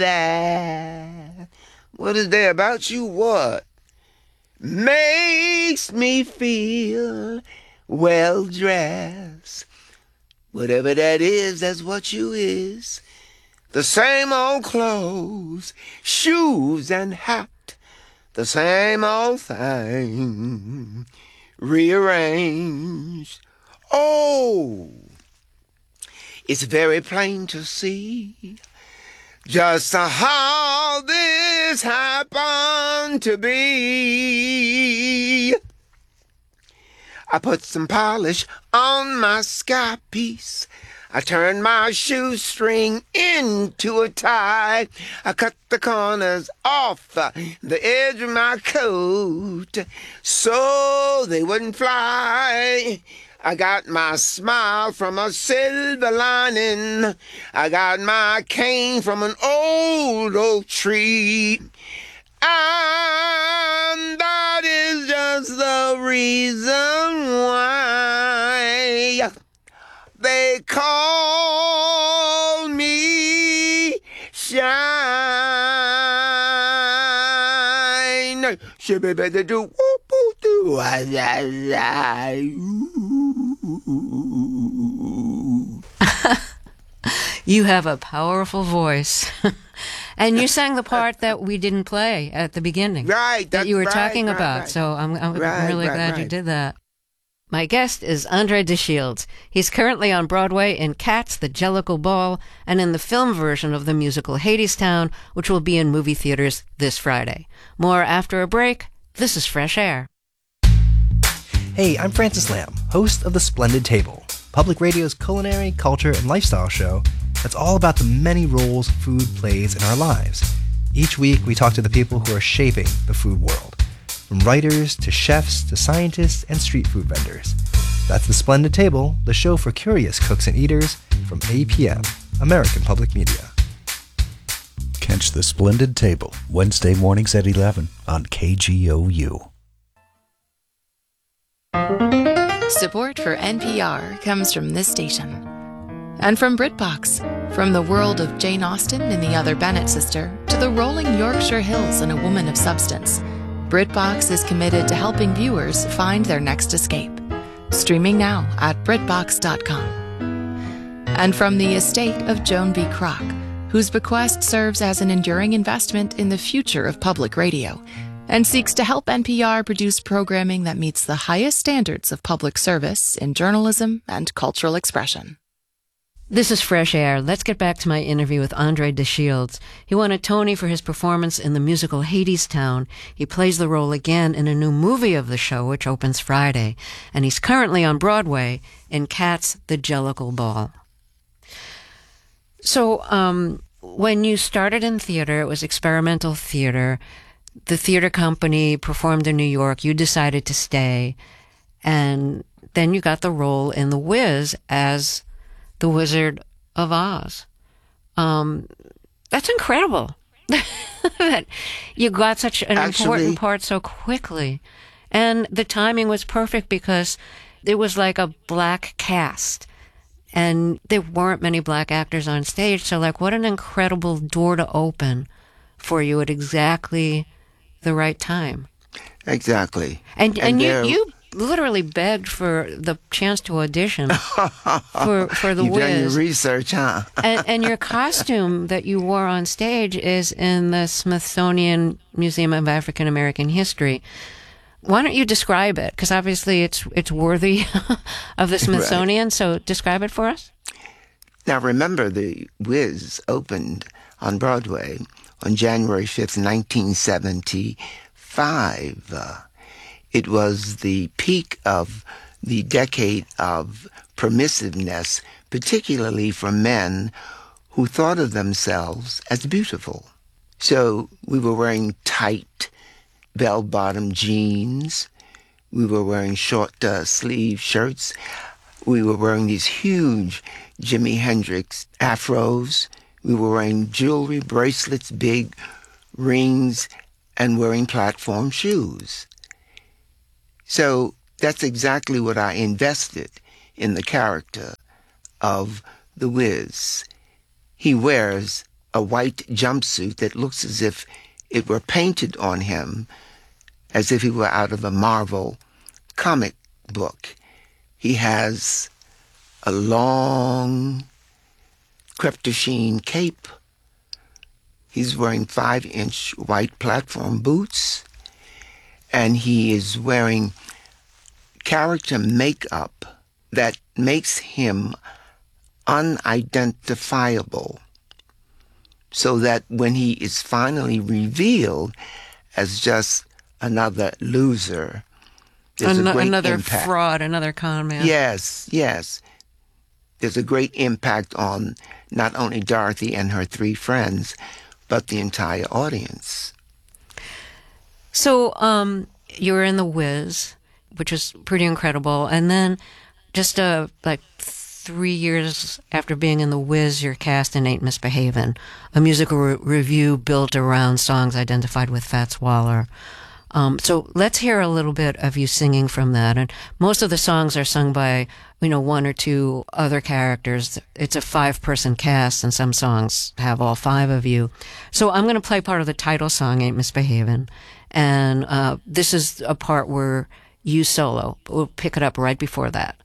That what is there about you? What makes me feel well dressed? Whatever that is, that's what you is. The same old clothes, shoes and hat, the same old thing, rearranged. Oh, it's very plain to see just how this happened to be. I put some polish on my sky piece. I turned my shoestring into a tie. I cut the corners off the edge of my coat so they wouldn't fly. I got my smile from a silver lining. I got my cane from an old oak tree. And that is just the reason why they call me Shine. Shibby-biddy-doo, whoop-oo-doo, You have a powerful voice. And you sang the part that we didn't play at the beginning. Right. That you were talking about. Right. So I'm really glad you did that. My guest is Andre de Shields. He's currently on Broadway in Cats, the Jellicle Ball, and in the film version of the musical Hadestown, which will be in movie theaters this Friday. More after a break. This is Fresh Air. Hey, I'm Francis Lamb, host of The Splendid Table, public radio's culinary, culture, and lifestyle show that's all about the many roles food plays in our lives. Each week, we talk to the people who are shaping the food world, from writers to chefs to scientists and street food vendors. That's The Splendid Table, the show for curious cooks and eaters from APM, American Public Media. Catch The Splendid Table, Wednesday mornings at 11 on KGOU. Support for NPR comes from this station. And from BritBox, from the world of Jane Austen and the Other Bennet sister to the rolling Yorkshire Hills and A Woman of Substance, BritBox is committed to helping viewers find their next escape. Streaming now at BritBox.com. And from the estate of Joan B. Kroc, whose bequest serves as an enduring investment in the future of public radio and seeks to help NPR produce programming that meets the highest standards of public service in journalism and cultural expression. This is Fresh Air. Let's get back to my interview with Andre de Shields. He won a Tony for his performance in the musical Hadestown. He plays the role again in a new movie of the show, which opens Friday. And he's currently on Broadway in Cats, the Jellicle Ball. So, when you started in theater, it was experimental theater. The theater company performed in New York. You decided to stay. And then you got the role in The Wiz as the Wizard of Oz. That's incredible that you got such an important part so quickly. And the timing was perfect because it was like a black cast and there weren't many black actors on stage. So like, what an incredible door to open for you at exactly the right time. Exactly. And you literally begged for the chance to audition for the You've Wiz. done your research, huh? and your costume that you wore on stage is in the Smithsonian Museum of African American History. Why don't you describe it? Because obviously it's worthy of the Smithsonian. Right. So describe it for us. Now remember, the Wiz opened on Broadway on January 5th, 1975. It was the peak of the decade of permissiveness, particularly for men who thought of themselves as beautiful. So we were wearing tight bell-bottom jeans. We were wearing short sleeve shirts. We were wearing these huge Jimi Hendrix afros. We were wearing jewelry, bracelets, big rings, and wearing platform shoes. So that's exactly what I invested in the character of the Wiz. He wears a white jumpsuit that looks as if it were painted on him, as if he were out of a Marvel comic book. He has a long crepe de chine cape. He's wearing 5-inch white platform boots, and he is wearing character makeup that makes him unidentifiable, so that when he is finally revealed as just another loser, there's a great another impact. fraud, another con man. Yes. There's a great impact on not only Dorothy and her 3 friends, but the entire audience. So you were in The Wiz, which was pretty incredible. And then just like 3 years after being in The Wiz, you're cast in Ain't Misbehavin', a musical review built around songs identified with Fats Waller. So let's hear a little bit of you singing from that. And most of the songs are sung by, 1 or 2 other characters. It's a 5-person cast, and some songs have all 5 of you. So I'm going to play part of the title song, Ain't Misbehavin'. And this is a part where you solo. We'll pick it up right before that.